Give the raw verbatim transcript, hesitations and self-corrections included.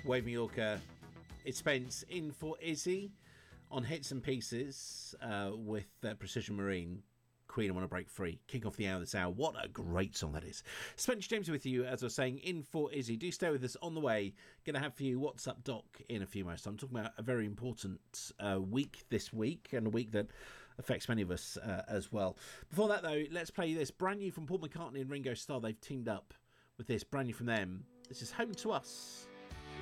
Wave Mallorca. It's Spence in for Izzy on Hits and Pieces uh, with uh, Precision Marine. Queen, I Want to Break Free. Kick off the hour this hour. What a great song that is. Spencer James with you, as I was saying, in for Izzy. Do stay with us on the way. Going to have for you What's Up Doc in a few moments. I'm talking about a very important uh, week this week, and a week that affects many of us uh, as well. Before that, though, let's play this. Brand new from Paul McCartney and Ringo Starr. They've teamed up with this. Brand new from them. This is Home to Us.